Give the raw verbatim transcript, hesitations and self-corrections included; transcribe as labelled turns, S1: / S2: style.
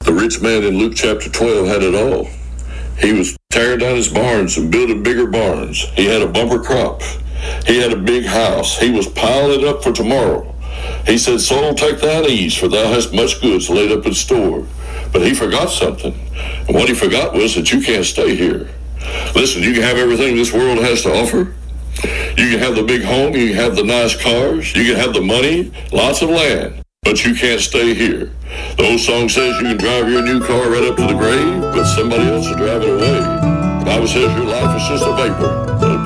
S1: The rich man in Luke chapter twelve had it all. He was tearing down his barns and building bigger barns. He had a bumper crop. He had a big house. He was piling it up for tomorrow. He said, "Soul, take thine ease, for thou hast much goods laid up in store." But he forgot something. And what he forgot was that you can't stay here. Listen, you can have everything this world has to offer. You can have the big home. You can have the nice cars. You can have the money, lots of land. But you can't stay here. The old song says you can drive your new car right up to the grave, but somebody else will drive it away. The Bible says your life is just a vapor.